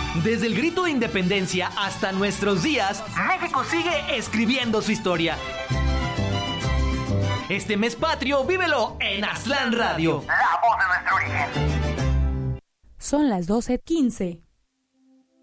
Desde el grito de independencia hasta nuestros días, México sigue escribiendo su historia. Este mes patrio, vívelo en Aztlán Radio. La voz de nuestro origen. Son las 12:15.